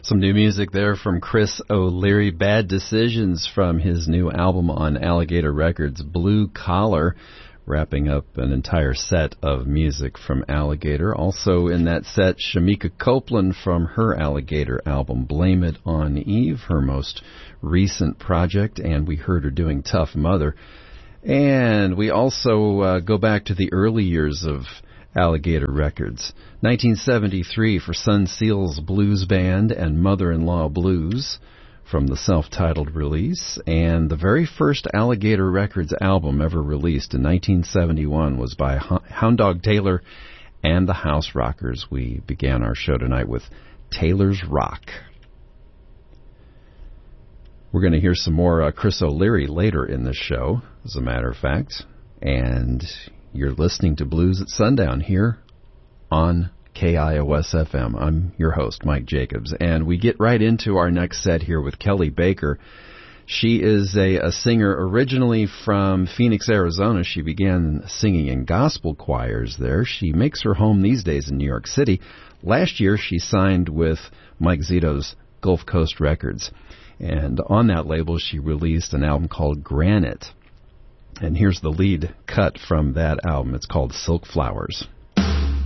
Some new music there from Chris O'Leary. Bad Decisions from his new album on Alligator Records, Blue Collar, wrapping up an entire set of music from Alligator. Also in that set, Shamika Copeland from her Alligator album, Blame It on Eve, her most recent project, and we heard her doing Tough Mother. And we also go back to the early years of Alligator Records. 1973 for Sun Seals Blues Band and Mother-in-Law Blues from the self-titled release. And the very first Alligator Records album ever released in 1971 was by Hound Dog Taylor and the House Rockers. We began our show tonight with Taylor's Rock. We're going to hear some more Chris O'Leary later in the show, as a matter of fact. And you're listening to Blues at Sundown here on KIOS-FM. I'm your host, Mike Jacobs, and we get right into our next set here with Kelly Baker. She is a singer originally from Phoenix, Arizona. She began singing in gospel choirs there. She makes her home these days in New York City. Last year, she signed with Mike Zito's Gulf Coast Records, and on that label, she released an album called Granite. And here's the lead cut from that album. It's called Silk Flowers.